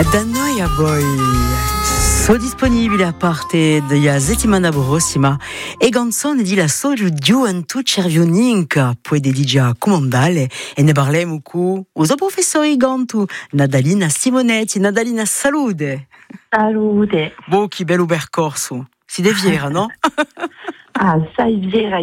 Da noi a voi sono disponibili a parte della settimana prossima e canzoni di la Gioventù Cervioninca poi dedica comandale e ne parliamo con uso professore Gantu Nadalina Simonetti. Nadalina, salute. Salute. Boh, che bello percorso. Si deviera, no? Sai vera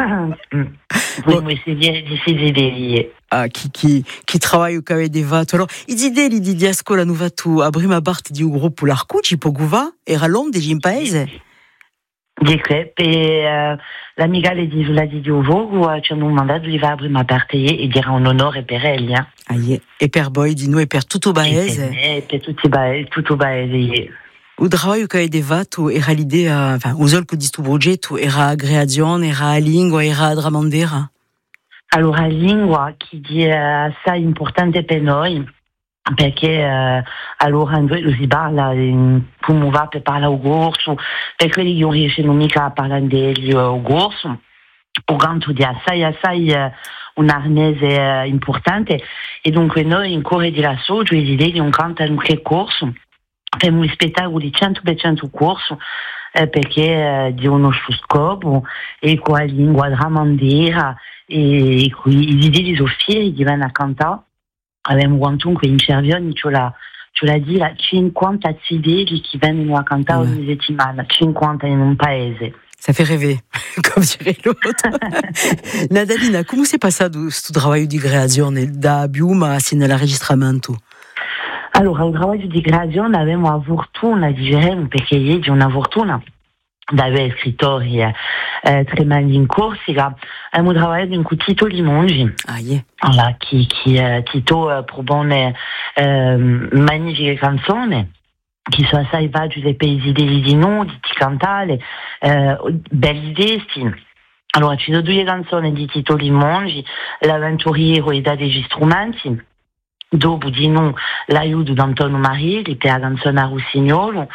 voi si viene di Sisideli. Chi travaille au dei vato. Alors, i idee di scuola nu vatu a prima parte di un gruppo l'arcuci poguva era l'om degli in paese. Dice, per l'amica le di la di Diovo, c'è un mandato di va a prima parte e dirà un onore per Elia. E per voi di noi, per tutto paese. E per tutto paese. O travaglio che dei vato era l'idea, enfin, usol che di sto progetto era a creazione, era a lingua, era a dramandera. Allora, la lingua che è assai importante per noi, perché allora noi lo si parla, come va per parlare al corso, per quelli che non riescono mica a parlare al corso, o canto di assai un arnese importante, e dunque noi in Corre di la Soggio, le idee di un canto in che corso, per un spettacolo di 100% corso, perché di uno scopo, e con la lingua dramandera, e qui i idee di Sofia che vanno a cantare abbiamo quantunque in Cervioni ce l'ha di 50 idee che vengono a cantare ogni settimana, 50 in un paese. Ça fait rêver, comme dirait l'autre. Nadalina, come si è passato questo lavoro di creazione da Biuma sino all'enregistramento? Allora, il lavoro di creazione abbiamo la fortuna di dire, perché è una fortuna di avere scrittori tremendi in Corsica. Abbiamo lavorato in cui Tito Limongi, allora, che Tito propone magnifiche canzoni che sono assai valide per i idee di noi, di cantare, belli desti. Allora, ci sono due canzoni di Tito Limongi, L'avventuriero e degli strumenti. Dopo di noi l'aiuto di Antonio Marilli per la canzone a Rossignolo.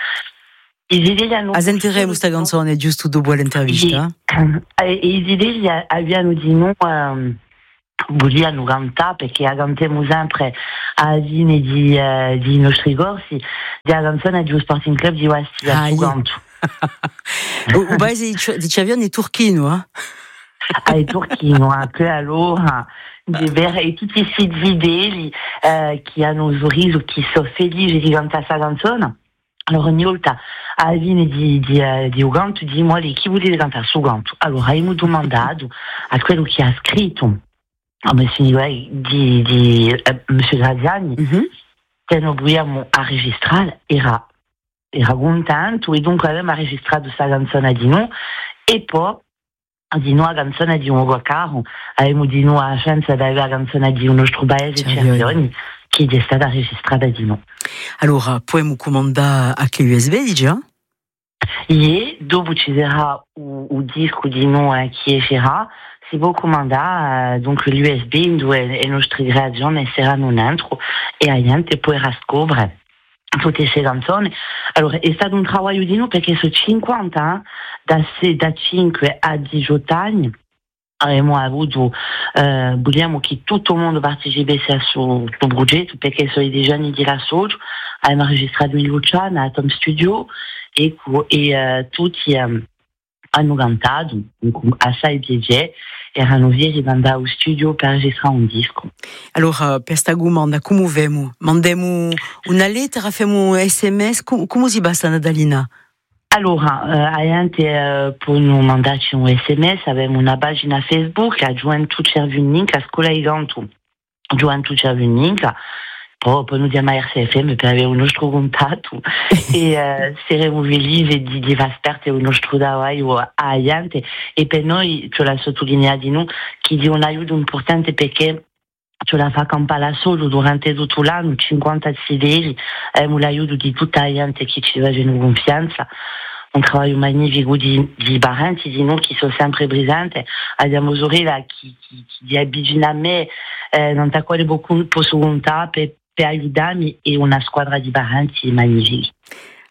Sentiremo questa canzone giusto dopo l'intervista. E i idee abbiamo di noi vogliamo cantare, perché cantiamo sempre a fine di nostri corsi della canzone di Sporting Club di Ostia. Il paese di Cervioni è turchino, È turchino, anche allora di avere tutti questi idee che hanno sorriso, che sono felici di cantare questa canzone. Allora ogni volta alla fine di Uganto dimmi chi volete cantare su Uganto. Allora abbiamo domandato a quello che ha scritto a Monsieur Graziani che noi vogliamo registrare, era contento, e dunque abbiamo registrato questa canzone di noi, e poi di noi la canzone di un caro, abbiamo di noi la chance di avere la canzone di un nostro paese, Cervioni, che è stata registrata di noi. Allora, possiamo comandare a che USB già? E dopo ci sarà un disco di noi che escerà, si può comandare donc l'USB dove le nostre creazioni saranno dentro, e la gente potrà scoprire tutte queste canzoni. Allora, è stato un lavoro di noi perché sono 50 anni, da 5 a 18 anni. Abbiamo avuto, vogliamo che tutto il mondo partecipasse a questo progetto, perché sono dei giorni di la Soggio, abbiamo registrato in Luciana, a Tom Studio, e tutti hanno cantato, assai piacere, erano vieri di andare allo studio per registrare un disco. Allora, per questa domanda, come vediamo? Mandiamo una lettera, facciamo un SMS, come si basta, Nadalina? Allora, la gente può mandarci un SMS, abbiamo una pagina Facebook, la Gioventù Cervioninca, a scuola di Gantu, Gioventù Cervioninca, poi noi diamo a RCFM per avere un nostro contatto, e saremo felici di far parte del nostro lavoro a gente, e per noi, ce la sottolinea di noi, che è un aiuto importante perché ce la fa campare solo durante tutto l'anno, 50 fedeli, abbiamo l'aiuto di tutta la gente che ci facciano confianza, un lavoro magnifico di parenti di noi che sono sempre presenti, abbiamo sorella che avvicina a me, non da quale posso contare per aiutarmi, e una squadra di parenti magnifici.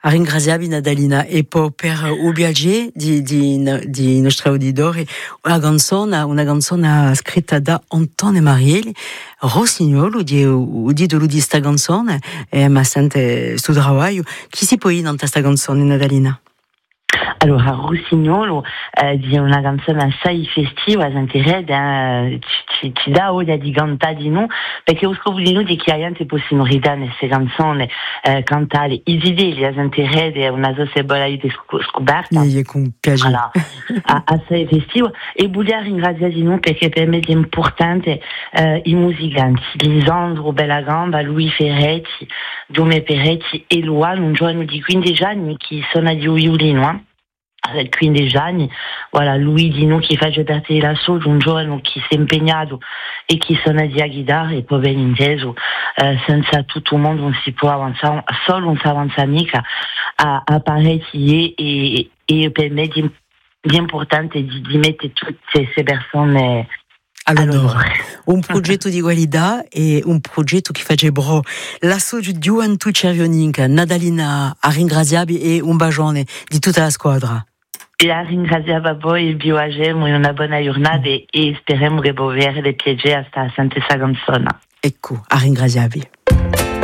A ringraziavi Nadalina e poi per ubiagge di nostra auditori una canzone scritta da Antonio Marielli Rossignol udi de l'udi sta canzone e ma sente sto travaglio chi si può in questa canzone Nadalina. Allora, Rossignolo di una canzone assai festiva, s'interessa, ci dà voglia di cantare di noi, perché lo scopo di noi è che la gente possa ridere queste canzoni, cantare, le idee, s'interessa, è una cosa bella di scoperta. E con piacere. Voilà, assai festiva. E voglio ringraziare di noi perché per me è importante i musicanti, Lisandro Bellagamba, Louis Ferretti, Dome Peretti e Luan, un giovane di 15 anni che suona di violino, a 15 anni, voilà, lui di noi che fa parte della SOG, un giovane che si è impegnato e che suona di chitarra e poi ben inteso, senza tutto il mondo non si può avanzare, solo non si avanza mica a parecchi e per me è importante di mettere tutte queste persone allora, un progetto di qualità e un progetto che face bro. La Gioventù Cervioninca, Nadalina, a ringraziabi e un bacione di tutta la squadra. E a ringraziare a voi e biogemo in una buona giornata e speriamo che voi avere le piacere a sta sante sa canzone. Ecco, a ringraziabi.